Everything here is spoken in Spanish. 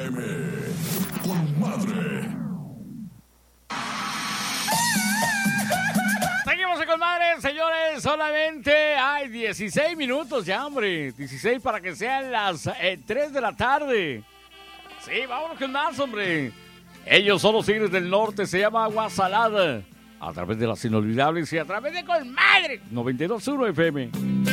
FM. Con madre. Seguimos con madre, señores. Solamente hay 16 minutos ya, hombre. 16 para que sean las 3 de la tarde. Sí, vámonos con más, hombre. Ellos son los Tigres del Norte. Se llama Agua Salada. A través de las inolvidables y a través de Con Madre 92.1 FM.